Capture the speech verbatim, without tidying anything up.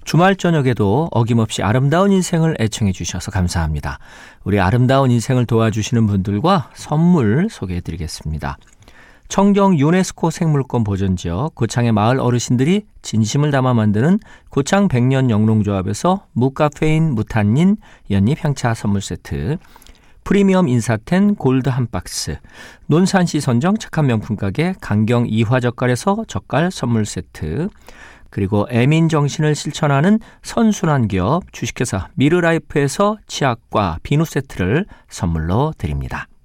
주말 저녁에도 어김없이 아름다운 인생을 애청해 주셔서 감사합니다. 우리 아름다운 인생을 도와주시는 분들과 선물 소개해 드리겠습니다. 청정 유네스코 생물권 보존지역 고창의 마을 어르신들이 진심을 담아 만드는 고창 백년 영농조합에서 무카페인 무탄닌 연잎 향차 선물 세트, 프리미엄 인사텐 골드 한 박스, 논산시 선정 착한 명품 가게 강경 이화젓갈에서 젓갈 선물 세트, 그리고 애민 정신을 실천하는 선순환 기업 주식회사 미르라이프에서 치약과 비누 세트를 선물로 드립니다.